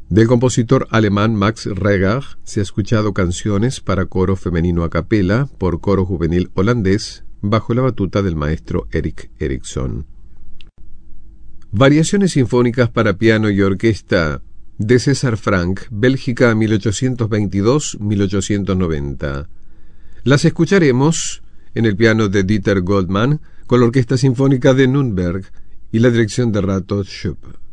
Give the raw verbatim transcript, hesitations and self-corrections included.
Del compositor alemán Max Reger se ha escuchado canciones para coro femenino a capela por coro juvenil holandés bajo la batuta del maestro Erik Erikson. Variaciones sinfónicas para piano y orquesta de César Franck, Bélgica mil ochocientos veintidós a mil ochocientos noventa. Las escucharemos en el piano de Dieter Goldmann con la Orquesta Sinfónica de Nürnberg y la dirección de Rato Schüpp.